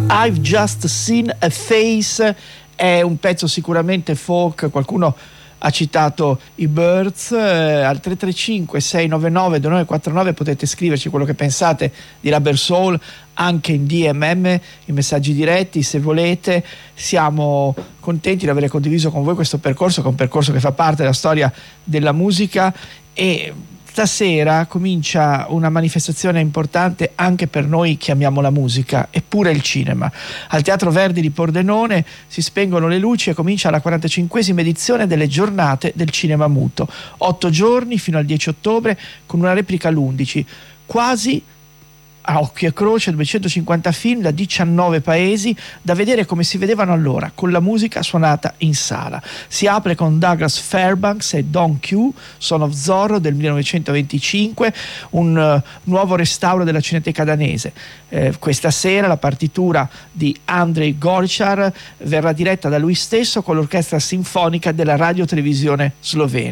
I've Just Seen a Face è un pezzo sicuramente folk. Qualcuno ha citato i Birds. Al 335 699 2949 potete scriverci quello che pensate di Rubber Soul anche in DMM, in messaggi diretti se volete. Siamo contenti di aver condiviso con voi questo percorso, che è un percorso che fa parte della storia della musica, e stasera comincia una manifestazione importante anche per noi che amiamo la musica, eppure il cinema. Al Teatro Verdi di Pordenone si spengono le luci e comincia la 45esima edizione delle giornate del cinema muto. 8 giorni fino al 10 ottobre con una replica l'11. Quasi a occhio e croce 250 film da 19 paesi da vedere come si vedevano allora, con la musica suonata in sala. Si apre con Douglas Fairbanks e Don Q, Son of Zorro del 1925, un nuovo restauro della Cineteca danese. Questa sera la partitura di Andrei Gorchar verrà diretta da lui stesso con l'orchestra sinfonica della radio televisione slovena.